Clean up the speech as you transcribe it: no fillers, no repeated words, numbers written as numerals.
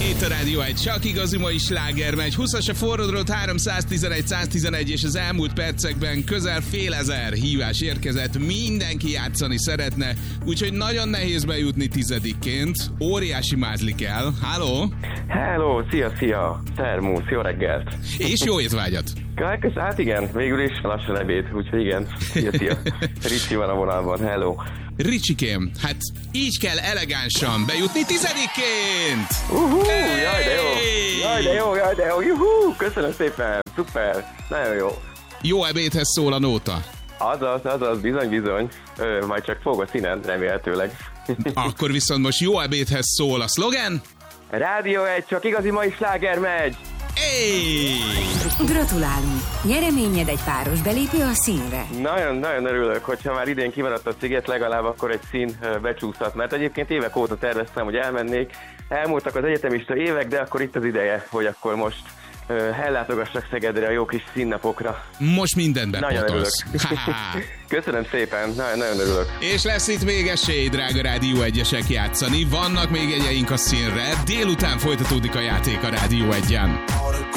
Itt a Rádió egy csak igazi mai sláger megy. 20-as a forrodrott 311 és az elmúlt percekben közel fél ezer hívás érkezett. Mindenki játszani szeretne, úgyhogy nagyon nehéz bejutni tizedikként. Óriási mázli kell. Halló? Hello, szia! Szervusz, jó reggelt! És jó étvágyat! Hát igen, végül is lassan ebéd, úgyhogy igen. Szia! Ricsi van a vonalban, hello! Ricsikém, hát így kell elegánsan bejutni tizedikként! Hey! Jaj de jó, juhú! Köszönöm szépen, szuper, nagyon jó! Jó ebédhez szól a nóta. Azaz, bizony. Majd csak fog a színen, remélhetőleg. Akkor viszont most jó ebédhez szól a szlogen. Rádió egy, csak igazi mai sláger megy! Hey! Gratulálunk! Nyereményed egy páros belépő a színre. Nagyon örülök, hogyha már idén kimaradt a sziget, legalább akkor egy szín becsúszhat, mert egyébként évek óta terveztem, hogy elmennék. Elmúltak az egyetemista évek, de akkor itt az ideje, hogy akkor most ellátogassak Szegedre a jó kis színnapokra. Most mindenben nagyon potolsz. Köszönöm szépen, nagyon örülök. És lesz itt még esély, drága Rádió egyesek játszani. Vannak még jegyeink a színre. Délután folytatódik a játék a Rádió egyen.